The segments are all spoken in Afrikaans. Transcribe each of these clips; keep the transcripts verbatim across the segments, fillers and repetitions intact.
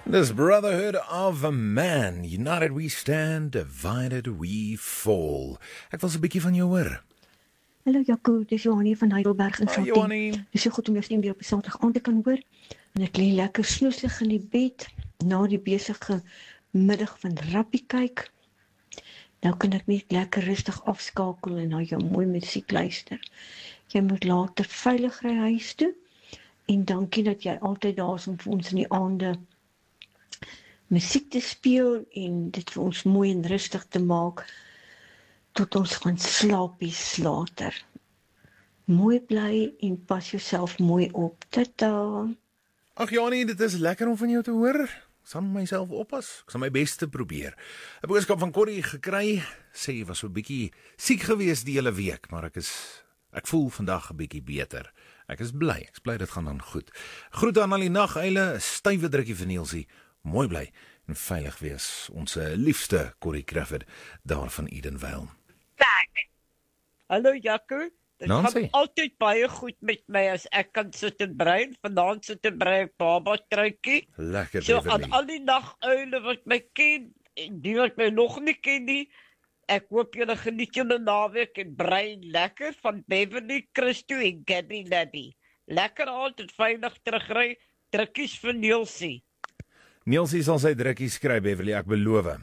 This brotherhood of a man, united we stand, divided we fall. Ek wil so 'n bietjie van jou hoor. Hallo Jaco, dis Johannie van Heidelberg in Hi Gauteng. Johannie. Dis so goed om jou stem weer op 'n Saterdag aand te kan hoor. En ek lê lekker snoesig in die bed na die besige middag van rugby kyk. Nou kan ek net lekker rustig afskakel en na jou mooi musiek luister. Jy moet later veilig ry huis toe. En dankie dat jy altyd daar is om vir ons in die aande musiek te speel en dit vir ons mooi en rustig te maak tot ons gaan slaapies later. Mooi bly en pas jouself mooi op. Tata. Ag Johannie, dit is lekker om van jou te hoor. Ek sal myself oppas. Ek sal my bes te probeer. 'n Boodskap van Corrie gekry. Sê jy was so 'n bietjie siek gewees die hele week, maar ek is ek voel vandag 'n bietjie beter. Ek is bly. Ek is bly dit gaan dan goed. Groete aan al die nageile, 'n stywe drukkie vir Nielsie. Mooi bly en veilig wees. Ons liefste Corrie Crawford daar van Edenvale. Back. Hallo Jaco. Dit Nancy. gaan altyd baie goed met my as ek kan sit en brei. Vanaand sit en brei ek baba truitjie. Lekker So aan Beverly. al die naguile wat my ken en die wat my nog nie ken nie. Ek hoop julle geniet julle naweek en brei lekker van Beverly, Christo en Gabby Laddie. Lekker aand en veilig terugry. Drukkies vir Nielsie. Nielsie sal sy drukkie skryf Beverly, ek beloof.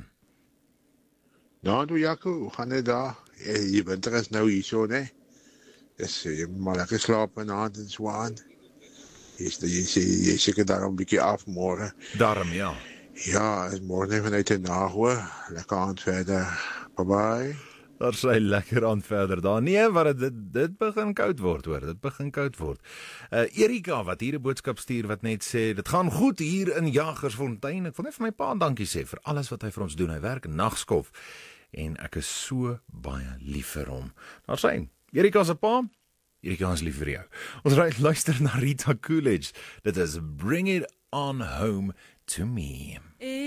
Nou, toe Jaco, hoe gaan dit daar? Eh, Die winter is nou hier so, né? Dis eh, jy moet maar lekker slaap in aand en so aan. Jy sê jy sê jy seker daar 'n bietjie af môre. Daarom ja. Ja, is môre net vanuit die nag hoor. Lekker aand verder. Bye bye. Daar sy lekker aan verder daar. Nee, wat dit dit begin koud word hoor. Dit begin koud word. Uh Erika wat hier 'n boodskap stuur wat net sê dit gaan goed hier in Jagersfontein. Ek wil net vir my pa dankie sê vir alles wat hy vir ons doen. Hy werk nagskof en ek is so baie lief vir hom. Daar sy Erika se pa. Erika is lief vir jou. Ons ry luister na Rita Coolidge. Dit is Bring It On Home to Me.